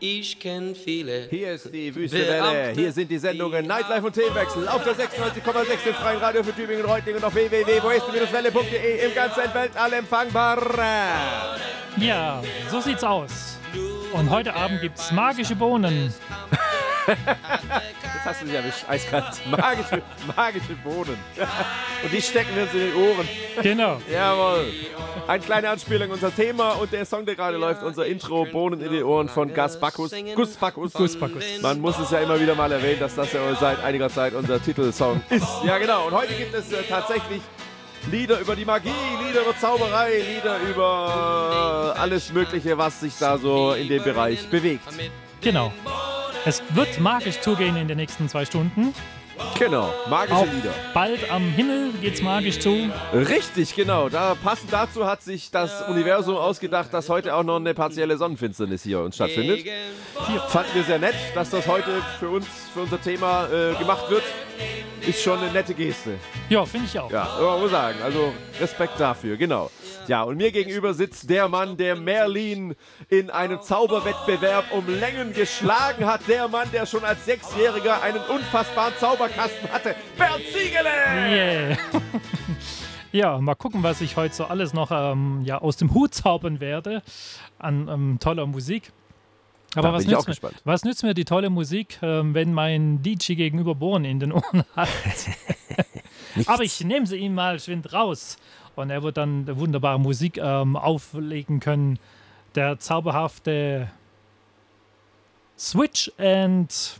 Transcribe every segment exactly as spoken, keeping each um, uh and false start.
Ich kenn viele. Hier ist die Wüstewelle, hier sind die Sendungen Nightlife und Themenwechsel auf der sechsundneunzig Komma sechs im freien Radio für Tübingen, Reutlingen und auf w w w punkt weste welle punkt de im ganzen Weltall empfangbar. Ja, so sieht's aus. Und heute Abend gibt's magische Bohnen. Das hast du nicht erwischt, eiskalt. Magische, magische Bohnen. Und die stecken wir uns in den Ohren. Genau. Jawohl. Eine kleine Anspielung, unser Thema und der Song, der gerade läuft, unser Intro, Bohnen in den Ohren von Gus Bacchus. Gus Bacchus. Gus Bacchus. Man muss es ja immer wieder mal erwähnen, dass das ja seit einiger Zeit unser Titelsong ist. Ja, genau. Und heute gibt es äh, tatsächlich Lieder über die Magie, Lieder über Zauberei, Lieder über alles Mögliche, was sich da so in dem Bereich bewegt. Genau. Es wird magisch zugehen in den nächsten zwei Stunden. Genau, magische Auch Lieder. bald am Himmel geht's magisch zu. Richtig, genau. Da, passend dazu hat sich das Universum ausgedacht, dass heute auch noch eine partielle Sonnenfinsternis hier uns stattfindet. Fanden wir sehr nett, dass das heute für uns, für unser Thema äh, gemacht wird. Ist schon eine nette Geste. Ja, finde ich auch. Ja, man muss sagen. Also Respekt dafür, genau. Ja, und mir gegenüber sitzt der Mann, der Merlin in einem Zauberwettbewerb um Längen geschlagen hat. Der Mann, der schon als Sechsjähriger einen unfassbaren Zauberkasten hatte. Bernd Ziegele! Yeah. Ja, mal gucken, was ich heute so alles noch ähm, ja, aus dem Hut zaubern werde an ähm, toller Musik. Aber Da was bin ich auch nützt, mir, gespannt. was nützt mir die tolle Musik, ähm, wenn mein D J gegenüber Bohren in den Ohren hat? Aber ich nehme sie ihm mal schwind raus. Und er wird dann wunderbare Musik ähm, auflegen können. Der zauberhafte Switch and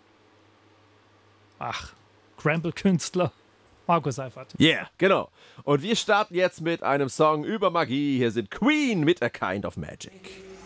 ach, Cramble-Künstler Markus Seifert. Yeah, genau. Und wir starten jetzt mit einem Song über Magie. Hier sind Queen mit A Kind of Magic.